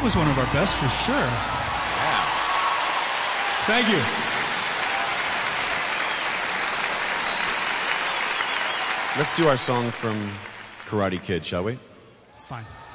was one of our best for sure. Yeah. Thank you. Let's do our song from Karate Kid, shall we? Fine.